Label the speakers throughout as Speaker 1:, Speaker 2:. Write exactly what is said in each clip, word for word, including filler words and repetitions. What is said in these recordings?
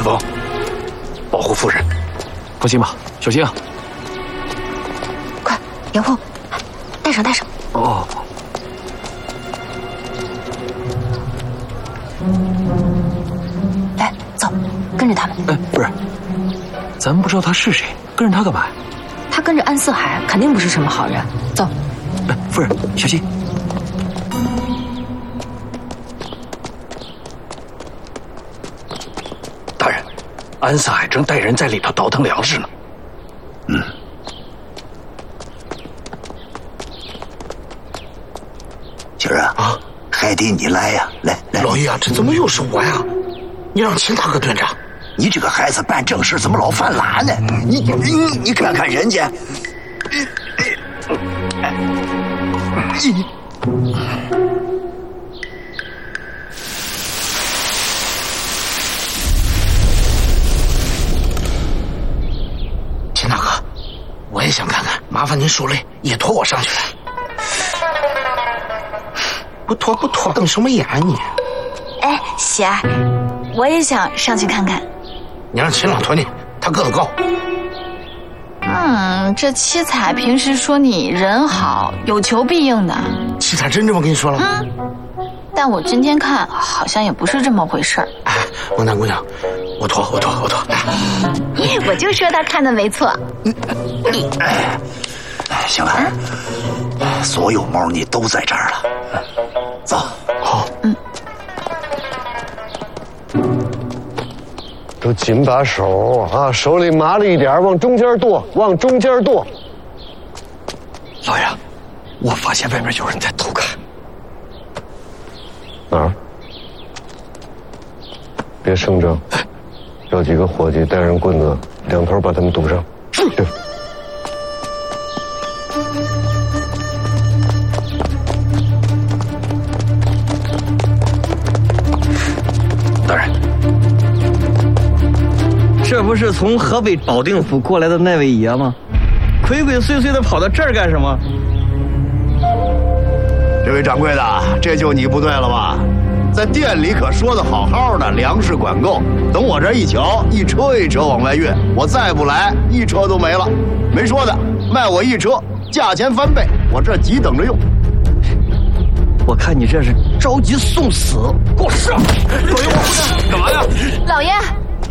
Speaker 1: 子枫，保护夫人。
Speaker 2: 放心吧，小心啊！
Speaker 3: 快，杨峰，带上带上。
Speaker 2: 哦。
Speaker 3: 来，走，跟着他们。
Speaker 2: 哎，不是，咱们不知道他是谁，跟着他干嘛？
Speaker 3: 他跟着安四海，肯定不是什么好人。走。
Speaker 2: 哎，夫人，小心。
Speaker 1: 大人，安四海正带人在里头倒腾粮食呢。
Speaker 4: 嗯。今儿啊，啊，还得你来呀！来来，
Speaker 1: 老爷啊，这怎么又是我呀？你让秦大哥蹲着。
Speaker 4: 你这个孩子办正事怎么老犯懒呢？你你你看看人家，
Speaker 1: 秦大哥，我也想看看，麻烦您受累，也拖我上去来。不拖不拖，瞪什么眼你？
Speaker 3: 哎，喜儿，我也想上去看看。
Speaker 1: 你让秦朗驮你，他个子高。
Speaker 5: 嗯，这七彩平时说你人好，有求必应的。
Speaker 1: 七彩真这么跟你说了？
Speaker 5: 嗯，但我今天看好像也不是这么回事儿。
Speaker 1: 哎，蒙丹姑娘，我驮我驮我驮，来。
Speaker 5: 我就说他看的没错。
Speaker 4: 哎，哎，行了，啊、所有猫腻都在这儿了，走。
Speaker 1: 好。
Speaker 5: 嗯。
Speaker 6: 都紧把手啊，手里麻利一点，往中间剁，往中间剁。
Speaker 1: 老爷，我发现外面有人在偷看。
Speaker 6: 哪儿？别声张，叫几个伙计带上棍子，两头把他们堵上。是。
Speaker 1: 大人。
Speaker 7: 这不是从河北保定府过来的那位爷吗？鬼鬼祟祟的跑到这儿干什么？
Speaker 8: 这位掌柜的，这就你不对了吧？在店里可说的好好的，粮食管够，等我这一瞧，一车一车往外运，我再不来，一车都没了。没说的，卖我一车，价钱翻倍，我这急等着用。
Speaker 7: 我看你这是着急送死，给我上！
Speaker 1: 老爷，我干嘛呀？
Speaker 3: 老爷。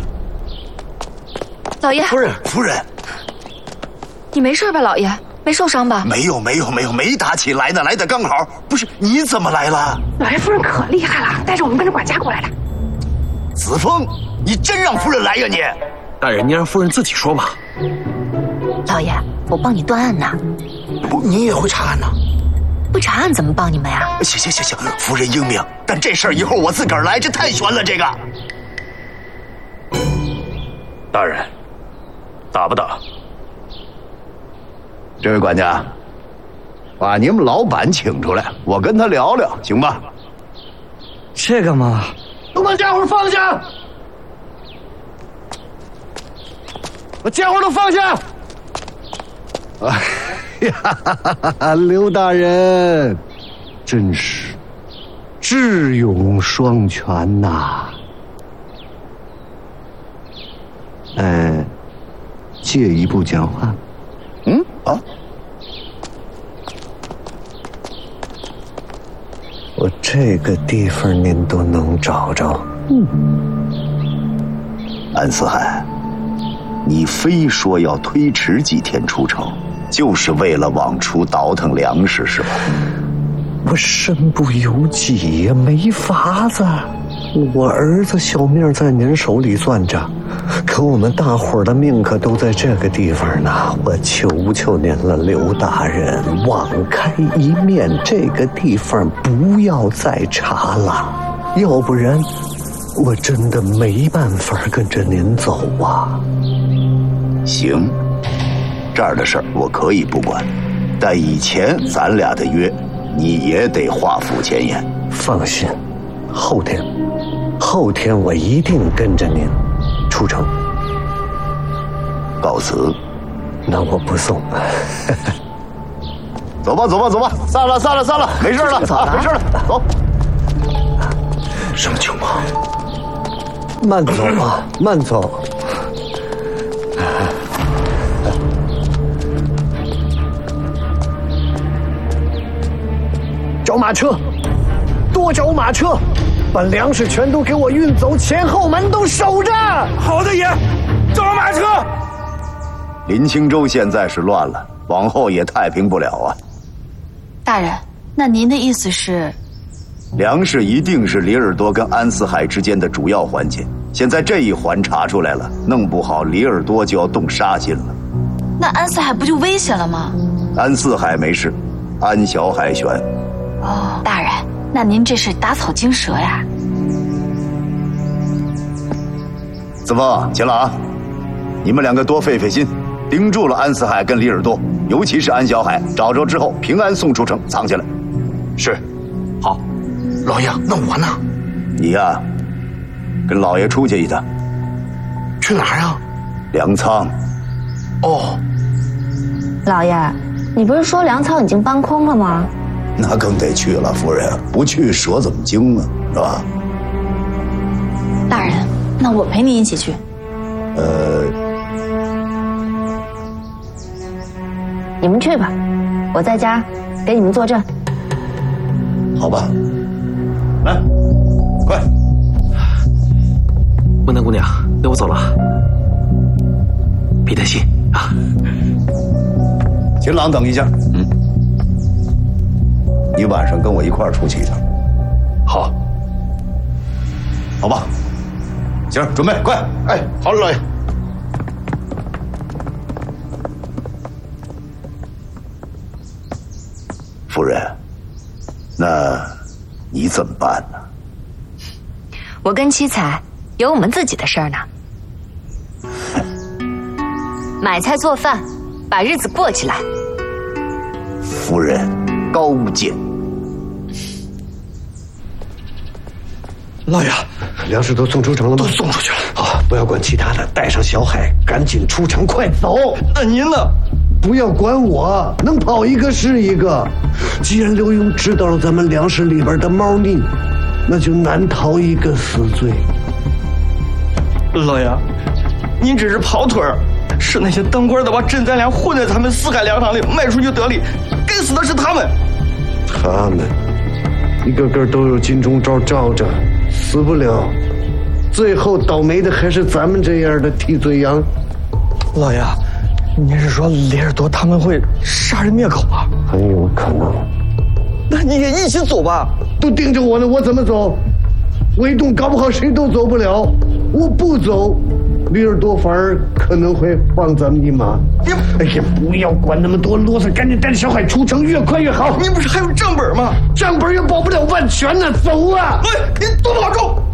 Speaker 3: 老爷，
Speaker 4: 夫人，夫人，
Speaker 3: 你没事吧？老爷，没受伤吧？
Speaker 4: 没有，没有，没有，没打起来呢，来的刚好。不是，你怎么来了？
Speaker 9: 老爷夫人可厉害了，带着我们跟着管家过来的。
Speaker 4: 子枫，你真让夫人来呀你？
Speaker 2: 大人，你让夫人自己说吧。
Speaker 3: 老爷，我帮你断案呢。
Speaker 1: 不，你也会查案呢？
Speaker 3: 不查案怎么帮你们呀？
Speaker 4: 行行行行，夫人英明，但这事儿以后我自个儿来，这太悬了。这个，
Speaker 1: 大人。打不打？
Speaker 8: 这位管家，把你们老板请出来，我跟他聊聊，行吧？
Speaker 7: 这干嘛？
Speaker 1: 都把家伙放下！把家伙都放下！
Speaker 6: 哎呀，刘大人，真是智勇双全呐！哎。借一步讲话。
Speaker 4: 嗯啊，
Speaker 6: 我这个地方您都能找着。嗯，
Speaker 4: 安四海，你非说要推迟几天出城，就是为了往出倒腾粮食是吧？
Speaker 6: 我身不由己呀，没法子。我儿子小命在您手里攥着，可我们大伙儿的命可都在这个地方呢。我求求您了，刘大人，网开一面，这个地方不要再查了，要不然我真的没办法跟着您走啊。
Speaker 4: 行，这儿的事儿我可以不管，但以前咱俩的约，你也得画符前言。
Speaker 6: 放心，后天。后天我一定跟着您出城。
Speaker 4: 告辞。
Speaker 6: 那我不送。
Speaker 8: 走吧，走吧，走吧，散了，散了，散了，没事了，啊，没事了，走。
Speaker 1: 什么情况？
Speaker 6: 慢走啊，慢走。找马车，多找马车，把粮食全都给我运走，前后门都守着。
Speaker 1: 好的，爷，找马车。
Speaker 8: 林青州现在是乱了，往后也太平不了啊。
Speaker 5: 大人，那您的意思是？
Speaker 8: 粮食一定是李尔多跟安四海之间的主要环节，现在这一环查出来了，弄不好李尔多就要动杀心了。
Speaker 5: 那安四海不就危险了吗？
Speaker 8: 安四海没事，安小海悬。
Speaker 5: 哦，大人，那您这是打草惊蛇呀。
Speaker 8: 子枫、秦朗，你们两个多费费心，盯住了安四海跟李尔多，尤其是安小海，找着之后平安送出城，藏起来。
Speaker 1: 是。好。老爷，那我呢？
Speaker 8: 你呀、啊，跟老爷出去一趟。
Speaker 1: 去哪儿啊？
Speaker 8: 粮仓。
Speaker 1: 哦，
Speaker 3: 老爷，你不是说粮仓已经搬空了吗？
Speaker 8: 那更得去了，夫人，不去蛇怎么精啊，是吧？
Speaker 5: 大人，那我陪你一起去。
Speaker 8: 呃，
Speaker 3: 你们去吧，我在家给你们坐镇。
Speaker 8: 好吧。来，快！
Speaker 2: 温南姑娘，那我走了，别担心啊。
Speaker 8: 秦朗，等一下。嗯，你晚上跟我一块儿出去一趟。
Speaker 1: 好，
Speaker 8: 好吧。行，准备，快！
Speaker 1: 哎，好，老爷。
Speaker 8: 夫人，那你怎么办呢？
Speaker 3: 我跟七彩有我们自己的事儿呢，买菜做饭，把日子过起来。
Speaker 8: 夫人高见。
Speaker 6: 老爷，粮食都送出城了吗？
Speaker 1: 都送出去了。
Speaker 6: 好，不要管其他的，带上小海，赶紧出城，快走。
Speaker 7: 那您呢？
Speaker 6: 不要管我，能跑一个是一个。既然刘墉知道了咱们粮食里边的猫腻，那就难逃一个死罪。
Speaker 7: 老爷，您只是跑腿儿，是那些当官的把真咱俩混在咱们四海粮仓里卖出去得利，该死的是他们。
Speaker 6: 他们一个个都有金钟罩罩着，死不了。最后倒霉的还是咱们这样的替罪羊。
Speaker 7: 老爷，您是说李尔多他们会杀人灭口啊？
Speaker 6: 很有可能。
Speaker 7: 那你也一起走吧。
Speaker 6: 都盯着我呢，我怎么走？我一动，搞不好谁都走不了。我不走，李尔多反而可能会放咱们一马。哎呀，不要管那么多啰嗦，赶紧带着小海出城，越快越好。
Speaker 7: 您不是还有账本吗？
Speaker 6: 账本也保不了万全呢，走啊！
Speaker 7: 喂，您多保重。